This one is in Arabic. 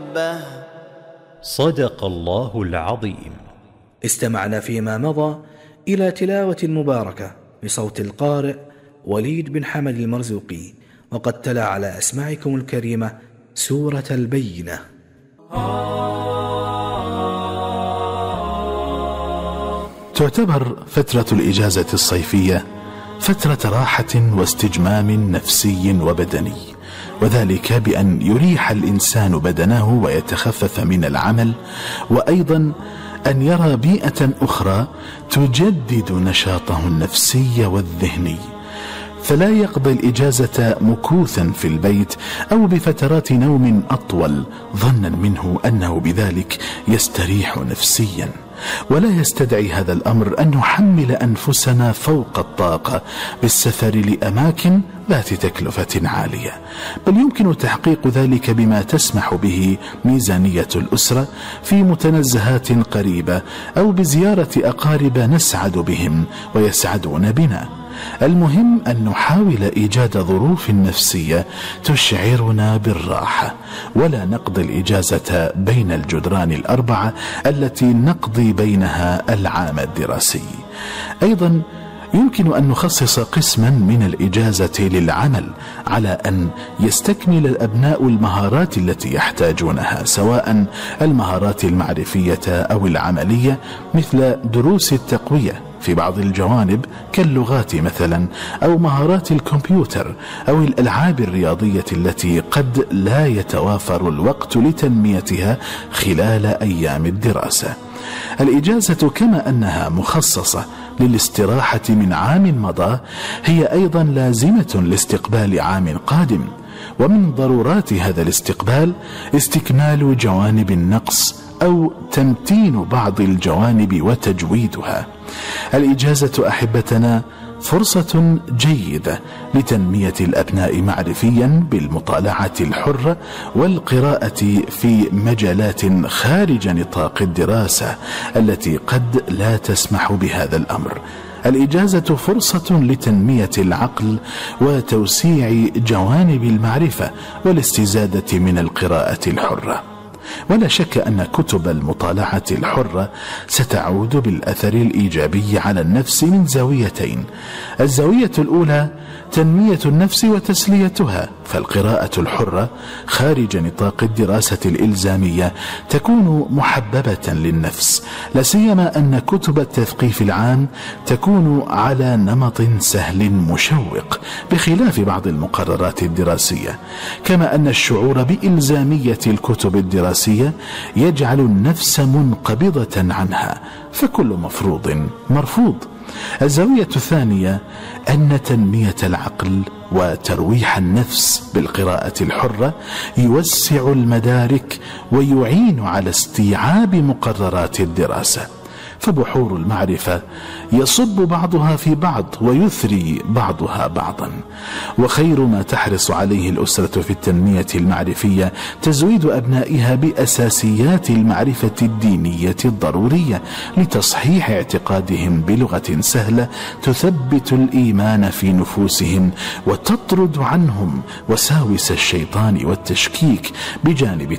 ربه. صدق الله العظيم. استمعنا فيما مضى إلى تلاوة مباركة بصوت القارئ وليد بن حمد المرزوقي، وقد تلا على أسماعكم الكريمة سورة البينة. تعتبر فترة الإجازة الصيفية فترة راحة واستجمام نفسي وبدني، وذلك بأن يريح الإنسان بدنه ويتخفف من العمل، وأيضا أن يرى بيئة أخرى تجدد نشاطه النفسي والذهني، فلا يقضي الإجازة مكوثا في البيت أو بفترات نوم أطول ظنا منه أنه بذلك يستريح نفسيا. ولا يستدعي هذا الأمر أن نحمل أنفسنا فوق الطاقة بالسفر لأماكن ذات تكلفة عالية، بل يمكن تحقيق ذلك بما تسمح به ميزانية الأسرة في متنزهات قريبة أو بزيارة أقارب نسعد بهم ويسعدون بنا. المهم أن نحاول إيجاد ظروف نفسية تشعرنا بالراحة، ولا نقضي الإجازة بين الجدران الأربعة التي نقضي بينها العام الدراسي. أيضا يمكن أن نخصص قسما من الإجازة للعمل، على أن يستكمل الأبناء المهارات التي يحتاجونها، سواء المهارات المعرفية أو العملية، مثل دروس التقوية في بعض الجوانب كاللغات مثلا، أو مهارات الكمبيوتر، أو الألعاب الرياضية التي قد لا يتوافر الوقت لتنميتها خلال أيام الدراسة. الإجازة كما أنها مخصصة للاستراحة من عام مضى، هي أيضا لازمة لاستقبال عام قادم، ومن ضرورات هذا الاستقبال استكمال جوانب النقص أو تمتين بعض الجوانب وتجويدها. الإجازة أحبتنا فرصة جيدة لتنمية الأبناء معرفيا بالمطالعة الحرة والقراءة في مجالات خارج نطاق الدراسة التي قد لا تسمح بهذا الأمر. الإجازة فرصة لتنمية العقل وتوسيع جوانب المعرفة والاستزادة من القراءة الحرة. ولا شك أن كتب المطالعة الحرة ستعود بالأثر الإيجابي على النفس من زاويتين. الزاوية الأولى تنمية النفس وتسليتها، فالقراءة الحرة خارج نطاق الدراسة الإلزامية تكون محببة للنفس، لا سيما أن كتب التثقيف العام تكون على نمط سهل مشوق بخلاف بعض المقررات الدراسية، كما أن الشعور بإلزامية الكتب الدراسية يجعل النفس منقبضة عنها، فكل مفروض مرفوض. الزاوية الثانية أن تنمية العقل وترويح النفس بالقراءة الحرة يوسع المدارك ويعين على استيعاب مقررات الدراسة، فبحور المعرفة يصب بعضها في بعض ويثري بعضها بعضا. وخير ما تحرص عليه الأسرة في التنمية المعرفية تزويد أبنائها بأساسيات المعرفة الدينية الضرورية لتصحيح اعتقادهم بلغة سهلة تثبت الإيمان في نفوسهم وتطرد عنهم وساوس الشيطان والتشكيك، بجانب